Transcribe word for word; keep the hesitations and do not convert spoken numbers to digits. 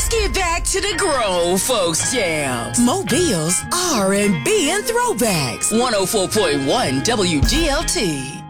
Let's get back to the grown folks jams. Mobile's R and B and throwbacks. one oh four point one W G L T.